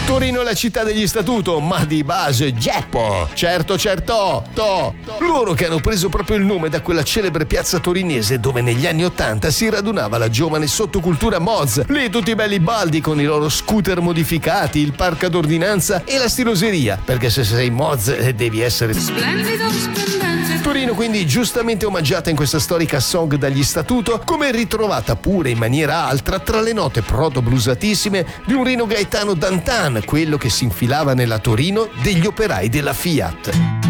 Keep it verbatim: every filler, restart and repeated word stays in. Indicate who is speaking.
Speaker 1: Torino è la città degli statuto, ma di base Geppo. Certo, certo, to. Loro che hanno preso proprio il nome da quella celebre piazza torinese dove negli anni ottanta si radunava la giovane sottocultura Moz. Lì tutti i belli baldi con i loro scooter modificati, il parco ad ordinanza e la stiloseria, perché se sei Moz devi essere splendido, splendente. Torino quindi giustamente omaggiata in questa storica song dagli statuto, come ritrovata pure in maniera altra tra le note proto-blusatissime di un Rino Gaetano Dantan, quello che si infilava nella Torino degli operai della Fiat.